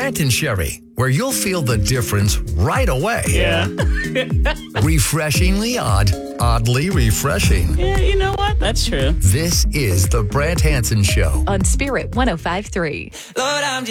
Brant and Sherry, where you'll feel the difference right away. Yeah. Refreshingly odd, oddly refreshing. Yeah, you know what? That's true. This is the Brant Hansen Show on Spirit 105.3. Lord, I'm